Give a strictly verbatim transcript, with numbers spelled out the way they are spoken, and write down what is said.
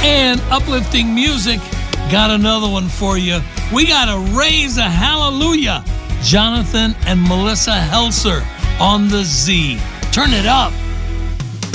and uplifting music. Got another one for you. We got to raise a hallelujah. Jonathan and Melissa Helser on the Z. Turn it up.